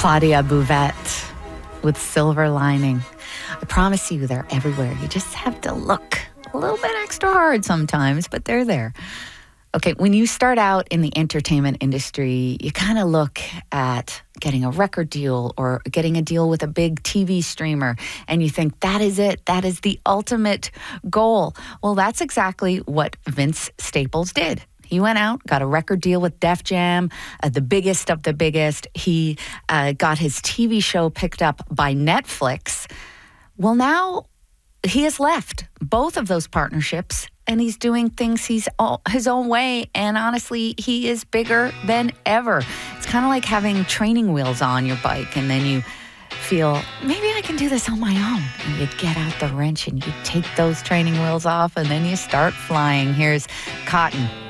Claudia Bouvette with Silver Lining. I promise you they're everywhere. You just have to look a little bit extra hard sometimes, but they're there. Okay, when you start out in the entertainment industry, you kind of look at getting a record deal or getting a deal with a big TV streamer, and you think that is it. That is the ultimate goal. Well, that's exactly what Vince Staples did. He went out, got a record deal with Def Jam, the biggest of the biggest. He got his TV show picked up by Netflix. Well, now he has left both of those partnerships, and he's doing things his own way. And honestly, he is bigger than ever. It's kind of like having training wheels on your bike, and then you feel, maybe I can do this on my own. And you get out the wrench and you take those training wheels off, and then you start flying. Here's Cotton